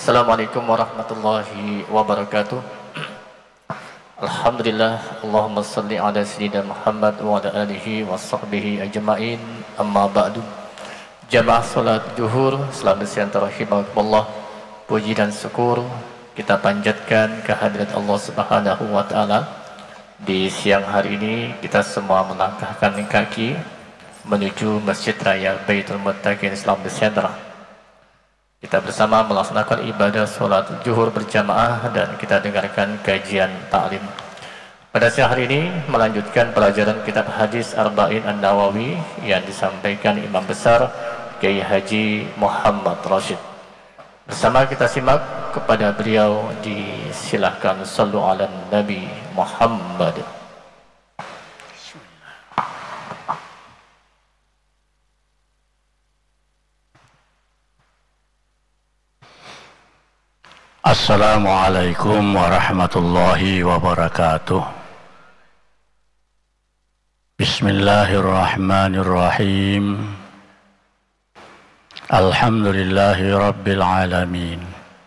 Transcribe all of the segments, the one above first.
Assalamualaikum warahmatullahi wabarakatuh. Alhamdulillah, Allahumma salli ala sayyidina Muhammad wa ala alihi wa sahbihi ajma'in. Amma ba'du. Jamaah salat zuhur, selamat siang rahimakumullah. Puji dan syukur kita panjatkan kehadirat Allah Subhanahu wa taala. Di siang hari ini kita semua melangkahkan kaki menuju Masjid Raya Baitul Muttaqin Islam Sentra. Kita bersama melaksanakan ibadah sholat zuhur berjamaah dan kita dengarkan kajian ta'lim. Pada siang hari ini melanjutkan pelajaran kitab hadis Arba'in An-Nawawi yang disampaikan Imam Besar Kiai Haji Muhammad Rashid. Bersama kita simak kepada beliau, disilahkan sallu ala Nabi Muhammad. Assalamualaikum warahmatullahi wabarakatuh. Bismillahirrahmanirrahim. Alhamdulillahi rabbil alamin.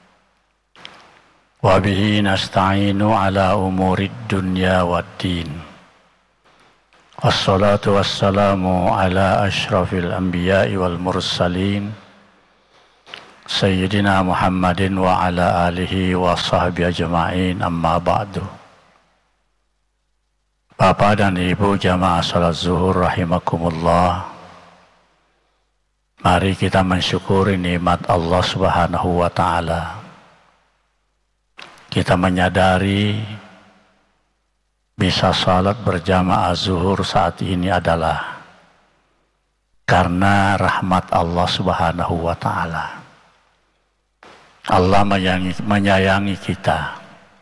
Wabihi nasta'inu ala umurid dunya waddin. Wassalatu wassalamu ala ashrafil anbiya'i wal mursalin Sayyidina Muhammadin wa ala alihi wa sahbihi ajma'in, amma ba'du. Bapak dan Ibu jamaah salat zuhur rahimakumullah, mari kita mensyukuri nikmat Allah Subhanahu wa ta'ala. Kita menyadari bisa salat berjamaah zuhur saat ini adalah karena rahmat Allah Subhanahu wa ta'ala. Allah menyayangi kita,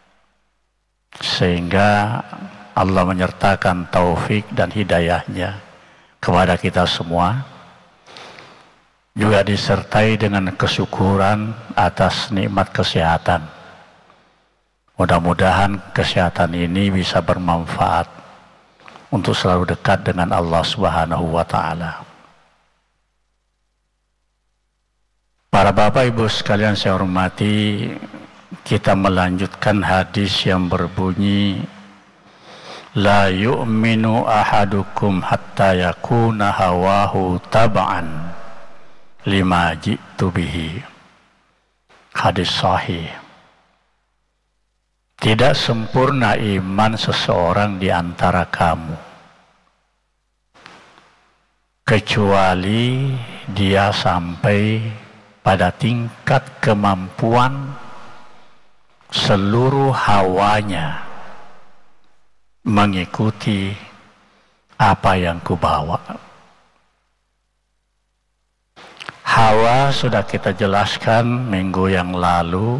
sehingga Allah menyertakan taufik dan hidayahnya kepada kita semua, juga disertai dengan kesyukuran atas nikmat kesehatan. Mudah-mudahan kesehatan ini bisa bermanfaat untuk selalu dekat dengan Allah Subhanahu wa ta'ala. Para bapak ibu sekalian saya hormati, kita melanjutkan hadis yang berbunyi, la yu'minu ahadukum hatta yakuna hawahu tab'an lima ji'tu bihi. Hadis sahih. Tidak sempurna iman seseorang di antara kamu kecuali dia sampai pada tingkat kemampuan seluruh hawanya mengikuti apa yang kubawa. Hawa sudah kita jelaskan minggu yang lalu,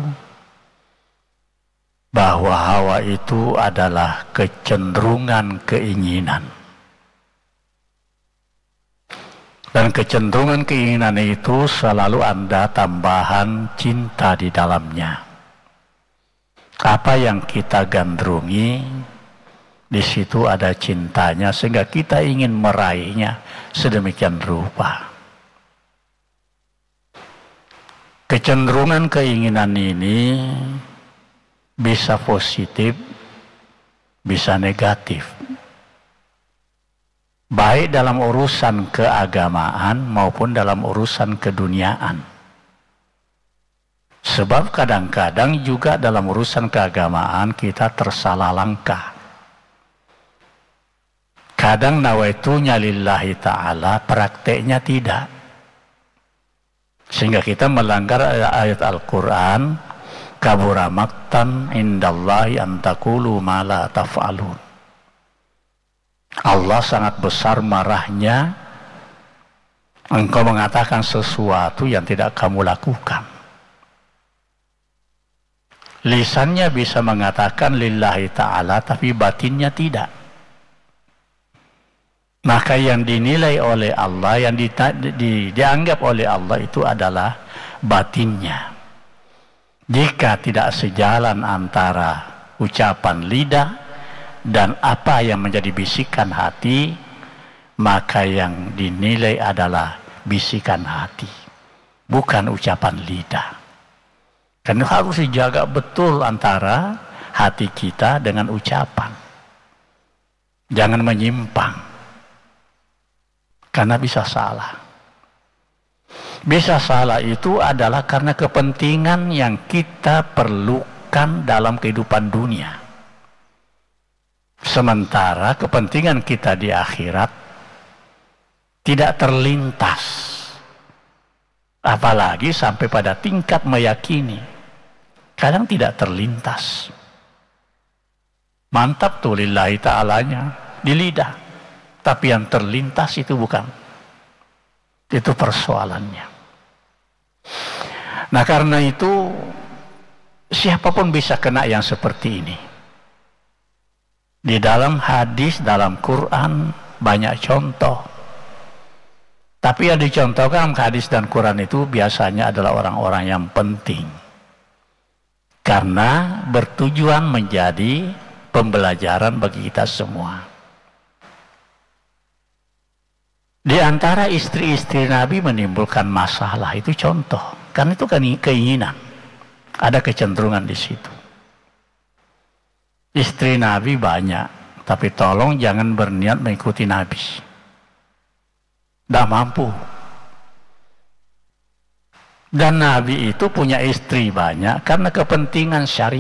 bahwa hawa itu adalah kecenderungan keinginan. Dan kecenderungan keinginan itu selalu ada tambahan cinta di dalamnya. Apa yang kita gandrungi, di situ ada cintanya, sehingga kita ingin meraihnya sedemikian rupa. Kecenderungan keinginan ini bisa positif, bisa negatif. Baik dalam urusan keagamaan maupun dalam urusan keduniaan. Sebab kadang-kadang juga dalam urusan keagamaan kita tersalah langkah. Kadang nawaitunya lillahi ta'ala, prakteknya tidak. Sehingga kita melanggar ayat Al-Quran, kabura maqtan indallahi an taqulu ma la taf'alun. Allah sangat besar marahnya engkau mengatakan sesuatu yang tidak kamu lakukan. Lisannya bisa mengatakan lillahi ta'ala, tapi batinnya tidak. Maka yang dinilai oleh Allah, yang dianggap oleh Allah itu adalah batinnya. Jika tidak sejalan antara ucapan lidah dan apa yang menjadi bisikan hati, maka yang dinilai adalah bisikan hati, bukan ucapan lidah. Karena harus dijaga betul antara hati kita dengan ucapan. Jangan menyimpang. Karena bisa salah. Bisa salah itu adalah karena kepentingan yang kita perlukan dalam kehidupan dunia. Sementara kepentingan kita di akhirat tidak terlintas. Apalagi sampai pada tingkat meyakini. Kadang tidak terlintas. Mantap tuh lillahi ta'alanya di lidah. Tapi yang terlintas itu bukan. Itu persoalannya. Nah karena itu siapapun bisa kena yang seperti ini. Di dalam hadis, dalam Quran banyak contoh. Tapi yang dicontohkan hadis dan Quran itu biasanya adalah orang-orang yang penting. Karena bertujuan menjadi pembelajaran bagi kita semua. Di antara istri-istri Nabi menimbulkan masalah, itu contoh. Karena itu kan keinginan. Ada kecenderungan di situ. Istri Nabi banyak, tapi tolong jangan berniat mengikuti Nabi. Tidak mampu. Dan Nabi itu punya istri banyak karena kepentingan syariat.